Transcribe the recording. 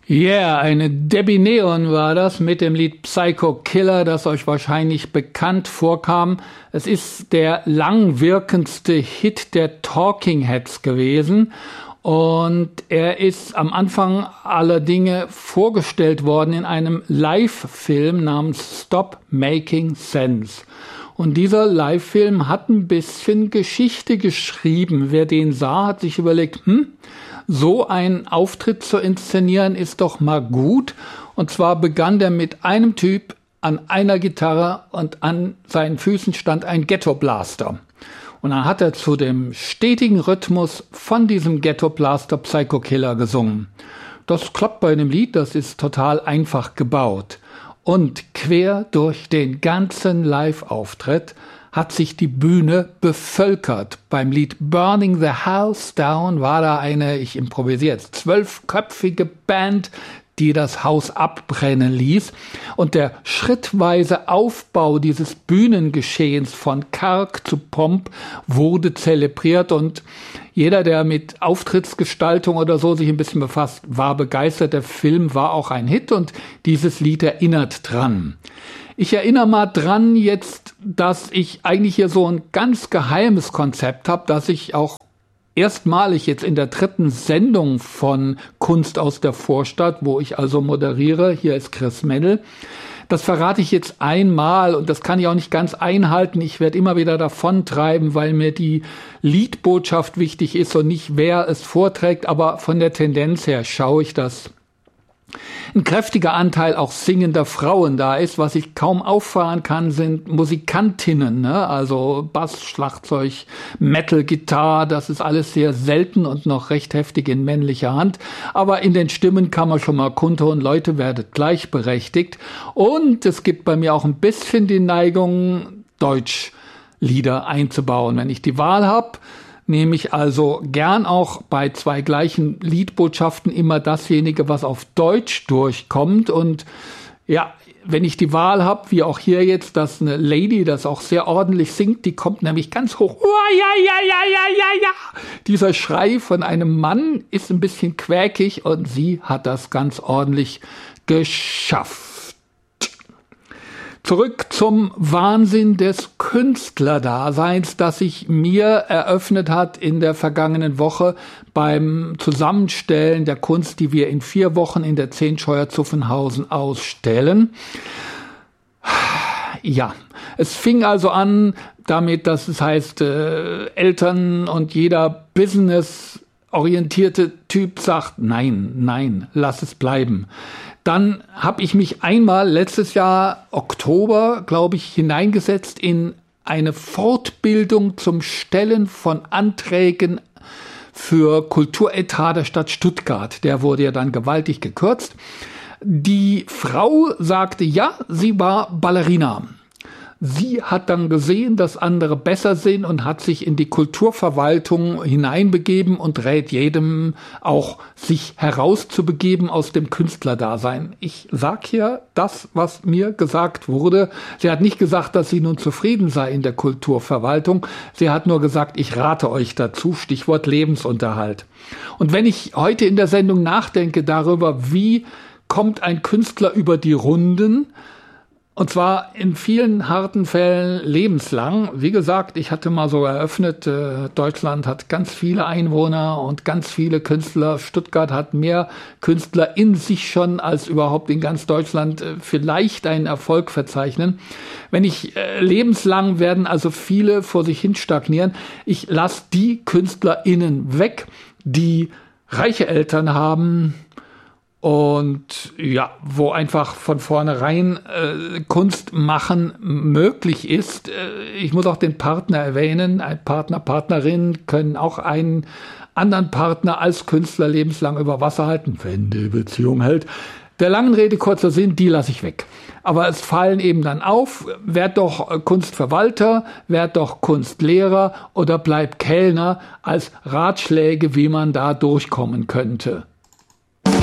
Yeah, eine Debbie Neon war das mit dem Lied Psycho Killer, das euch wahrscheinlich bekannt vorkam. Es ist der langwirkendste Hit der Talking Heads gewesen und er ist am Anfang aller Dinge vorgestellt worden in einem Live-Film namens Stop Making Sense. Und dieser Live-Film hat ein bisschen Geschichte geschrieben. Wer den sah, hat sich überlegt, so einen Auftritt zu inszenieren ist doch mal gut. Und zwar begann der mit einem Typ an einer Gitarre und an seinen Füßen stand ein Ghetto-Blaster. Und dann hat er zu dem stetigen Rhythmus von diesem Ghetto-Blaster Psycho Killer gesungen. Das klappt bei dem Lied, das ist total einfach gebaut. Und quer durch den ganzen Live-Auftritt hat sich die Bühne bevölkert. Beim Lied Burning the House Down war da eine, ich improvisiere jetzt, 12-köpfige Band, die das Haus abbrennen ließ. Und der schrittweise Aufbau dieses Bühnengeschehens von karg zu Pomp wurde zelebriert und jeder, der mit Auftrittsgestaltung oder so sich ein bisschen befasst, war begeistert. Der Film war auch ein Hit und dieses Lied erinnert dran. Ich erinnere mal dran jetzt, dass ich eigentlich hier so ein ganz geheimes Konzept habe, dass ich auch erstmalig jetzt in der 3. Sendung von Kunst aus der Vorstadt, wo ich also moderiere, hier ist Chris Mennel, das verrate ich jetzt einmal und das kann ich auch nicht ganz einhalten. Ich werde immer wieder davontreiben, weil mir die Liedbotschaft wichtig ist und nicht wer es vorträgt, aber von der Tendenz her schaue ich, dass ein kräftiger Anteil auch singender Frauen da ist. Was ich kaum auffahren kann, sind Musikantinnen, ne? Also Bass, Schlagzeug, Metal, Gitarre, das ist alles sehr selten und noch recht heftig in männlicher Hand. Aber in den Stimmen kann man schon mal kundtun, Leute, werdet gleichberechtigt. Und es gibt bei mir auch ein bisschen die Neigung, Deutschlieder einzubauen. Wenn ich die Wahl habe, nehme ich also gern auch bei 2 gleichen Liedbotschaften immer dasjenige, was auf Deutsch durchkommt. Und ja, wenn ich die Wahl habe, wie auch hier jetzt, dass eine Lady das auch sehr ordentlich singt, die kommt nämlich ganz hoch. Ja. Dieser Schrei von einem Mann ist ein bisschen quäkig und sie hat das ganz ordentlich geschafft. Zurück zum Wahnsinn des Künstlerdaseins, das sich mir eröffnet hat in der vergangenen Woche beim Zusammenstellen der Kunst, die wir in 4 Wochen in der 10 Scheuer Zuffenhausen ausstellen. Ja, es fing also an damit, dass es heißt, Eltern und jeder businessorientierte Typ sagt, nein, lass es bleiben. Dann habe ich mich einmal letztes Jahr Oktober, glaube ich, hineingesetzt in eine Fortbildung zum Stellen von Anträgen für Kulturetat der Stadt Stuttgart. Der wurde ja dann gewaltig gekürzt. Die Frau sagte, ja, sie war Ballerina. Sie hat dann gesehen, dass andere besser sind und hat sich in die Kulturverwaltung hineinbegeben und rät jedem auch, sich herauszubegeben aus dem Künstlerdasein. Ich sag hier das, was mir gesagt wurde. Sie hat nicht gesagt, dass sie nun zufrieden sei in der Kulturverwaltung. Sie hat nur gesagt, ich rate euch dazu, Stichwort Lebensunterhalt. Und wenn ich heute in der Sendung nachdenke darüber, wie kommt ein Künstler über die Runden, und zwar in vielen harten Fällen lebenslang. Wie gesagt, ich hatte mal so eröffnet, Deutschland hat ganz viele Einwohner und ganz viele Künstler. Stuttgart hat mehr Künstler in sich schon, als überhaupt in ganz Deutschland vielleicht einen Erfolg verzeichnen. Wenn ich lebenslang werden also viele vor sich hin stagnieren. Ich lasse die KünstlerInnen weg, die reiche Eltern haben, und ja, wo einfach von vornherein Kunst machen möglich ist. Ich muss auch den Partner erwähnen. Ein Partner, Partnerin können auch einen anderen Partner als Künstler lebenslang über Wasser halten, wenn die Beziehung hält. Der langen Rede kurzer Sinn, die lasse ich weg. Aber es fallen eben dann auf, werd doch Kunstverwalter, werd doch Kunstlehrer oder bleib Kellner als Ratschläge, wie man da durchkommen könnte.